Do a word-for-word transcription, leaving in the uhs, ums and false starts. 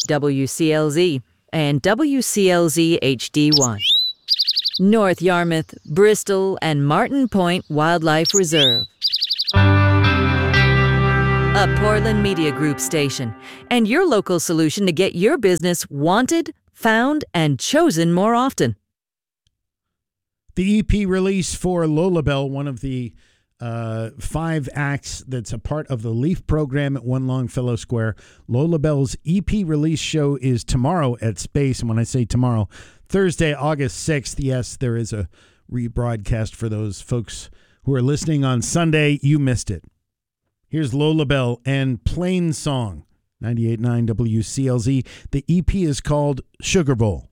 W C L Z, and W C L Z H D one. North Yarmouth, Bristol, and Martin Point Wildlife Reserve. A Portland Media Group station, and your local solution to get your business wanted, found, and chosen more often. The E P release for Lullabelle, one of the uh, five acts that's a part of the LEAF program at One Longfellow Square. Lullabelle's E P release show is tomorrow at Space. And when I say tomorrow, Thursday, August sixth. Yes, there is a rebroadcast for those folks who are listening on Sunday. You missed it. Here's Lullabelle and Plain Song, ninety-eight point nine W C L Z. The E P is called Sugar Bowl.